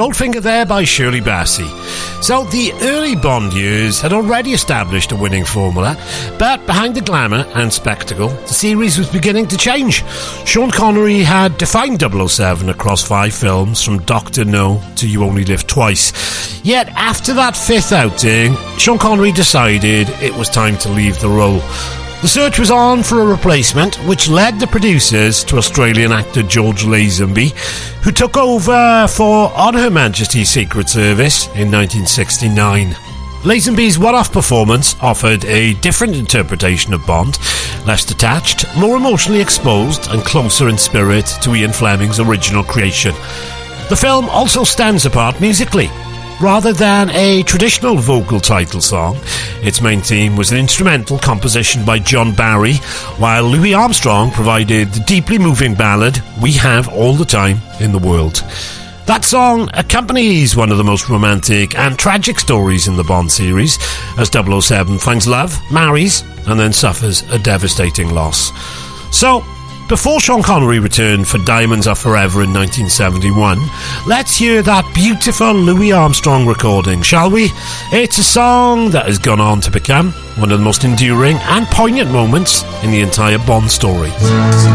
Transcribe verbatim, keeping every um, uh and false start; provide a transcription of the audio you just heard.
Goldfinger there by Shirley Bassey. So the early Bond years had already established a winning formula, but behind the glamour and spectacle, the series was beginning to change. Sean Connery had defined double oh seven across five films, from Doctor No to You Only Live Twice. Yet after that fifth outing, Sean Connery decided it was time to leave the role. The search was on for a replacement, which led the producers to Australian actor George Lazenby, who took over for On Her Majesty's Secret Service in nineteen sixty-nine. Lazenby's one-off performance offered a different interpretation of Bond, less detached, more emotionally exposed, and closer in spirit to Ian Fleming's original creation. The film also stands apart musically. Rather than a traditional vocal title song, its main theme was an instrumental composition by John Barry, while Louis Armstrong provided the deeply moving ballad We Have All the Time in the World. That song accompanies one of the most romantic and tragic stories in the Bond series, as double oh seven finds love, marries, and then suffers a devastating loss. So, before Sean Connery returned for Diamonds Are Forever in nineteen seventy-one, let's hear that beautiful Louis Armstrong recording, shall we? It's a song that has gone on to become one of the most enduring and poignant moments in the entire Bond story.